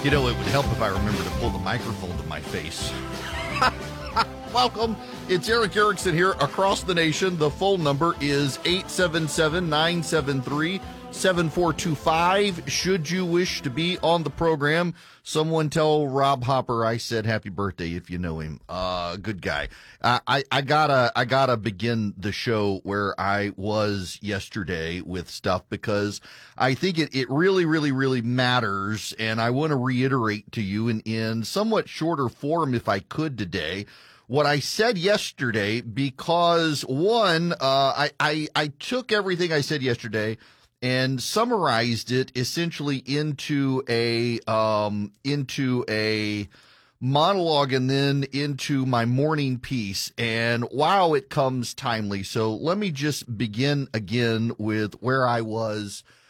You know, it would help if I remember to pull the microphone to my face. Welcome. It's Eric Erickson here across the nation. The phone number is 877-973-7425. Should you wish to be on the program, someone tell Rob Hopper I said happy birthday if you know him. Good guy. I gotta begin the show where I was yesterday with stuff because I think it really matters, and I want to reiterate to you in somewhat shorter form if I could today what I said yesterday, because one, I took everything I said yesterday and summarized it essentially into a monologue and then into my morning piece. And wow, it comes timely. So let me just begin again with where I was